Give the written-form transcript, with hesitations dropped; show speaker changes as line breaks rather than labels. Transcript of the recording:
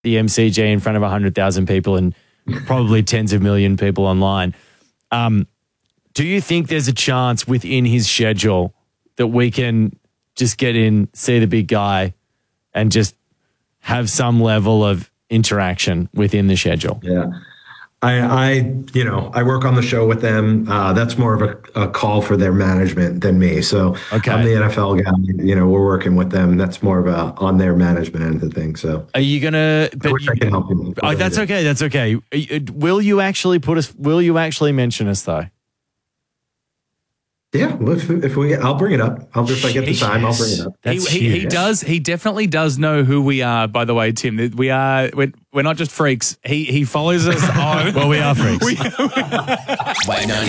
the MCG in front of 100,000 people and probably tens of million people online. Do you think there's a chance within his schedule that we can just get in, see the big guy, and just have some level of interaction within the schedule?
Yeah. I work on the show with them. That's more of a call for their management than me. So
Okay.
I'm the NFL guy. We're working with them. That's more of a on their management end of the thing. So
are you gonna?
I wish I could help you.
Oh, that's okay. That's okay. Will you actually Will you actually mention us though?
Yeah, if we, I'll bring it up. If I get the time, I'll bring it up.
He does. He definitely does know who we are. By the way, Tim, we're not just freaks. He follows us on.
Well, we are freaks.
Y97